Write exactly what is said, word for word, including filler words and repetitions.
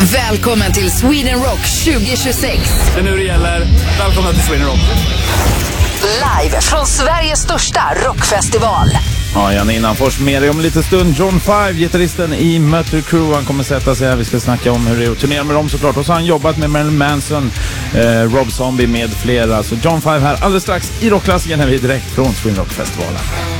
Välkommen till Sweden Rock tjugo tjugosex. Det är nu det gäller. Välkommen till Sweden Rock. Live från Sveriges största rockfestival. Ja, Jan Innanfors med dig om lite stund. John Five, gitarristen i Mötley Crüe, han kommer sätta sig här. Vi ska snacka om hur det är att turnera med dem såklart. Och så har han jobbat med Marilyn Manson, eh, Rob Zombie med flera. Så John Five här alldeles strax i Rockklassiken när vi är direkt från Sweden Rock-festivalen.